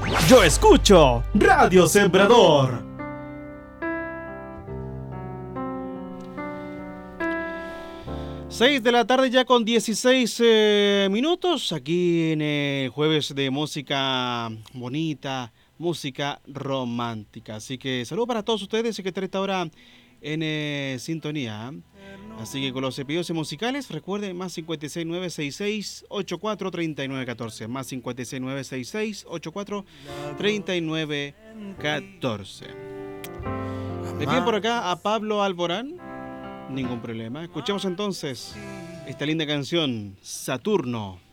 Yo escucho Radio Sembrador. Seis de la tarde ya con 16 minutos, aquí en el jueves de música bonita, música romántica. Así que saludos para todos ustedes que están a esta hora en sintonía. Así que con los pedidos musicales, recuerden, más 56966843914, más 56966843914. Le piden por acá a Pablo Alborán. Ningún problema. Escuchemos entonces esta linda canción, Saturno.